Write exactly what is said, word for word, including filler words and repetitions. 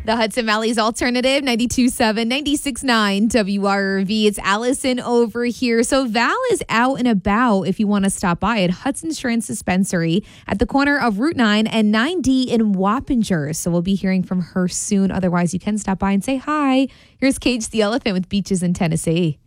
The Hudson Valley's Alternative, ninety-two point seven, ninety-six point nine W R V. It's Allison over here. So Val is out and about if you want to stop by at Hudson Strand Dispensary at the corner of Route nine and nine D in Wappinger. So we'll be hearing from her soon. Otherwise, you can stop by and say hi. Here's Cage the Elephant with Beaches in Tennessee.